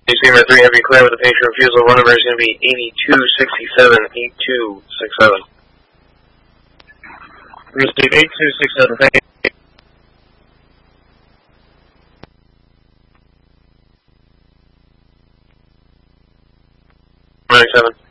Steamer 3, have you clear with the patient refusal. Run number is going to be 8267, 8267. Receive 8267, thank you. 97.